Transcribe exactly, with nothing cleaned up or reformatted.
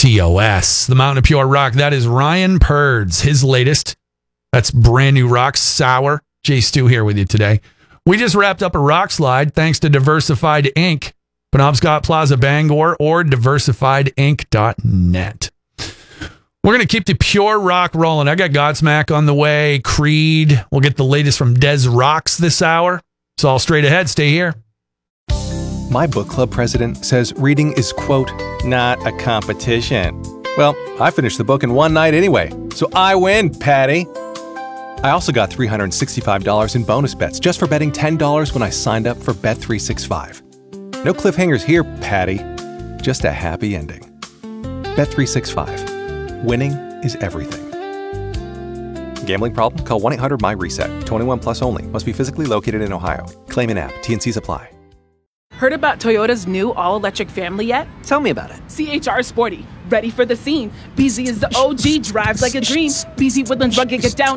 T O S, the Mountain of Pure Rock. That is Ryan Purds, his latest. That's brand new rock, Sour. Jay Stu here with you today. We just wrapped up a rock slide thanks to Diversified Incorporated. Penobscot Plaza, Bangor, or diversified inc dot net. We're going to keep the pure rock rolling. I got Godsmack on the way, Creed. We'll get the latest from Des Rocks this hour. It's all straight ahead. Stay here. My book club president says reading is, quote, not a competition. Well, I finished the book in one night anyway, so I win, Patty. I also got three hundred sixty-five dollars in bonus bets just for betting ten dollars when I signed up for Bet three sixty-five. No cliffhangers here, Patty. Just a happy ending. Bet three sixty-five. Winning is everything. Gambling problem? Call one eight hundred my reset. twenty-one plus only. Must be physically located in Ohio. Claim in app. T and Cs apply. Heard about Toyota's new all-electric family yet? Tell me about it. C H R Sporty. Ready for the scene. B Z is the O G. Drives like a dream. B Z Woodlands rugged, get down.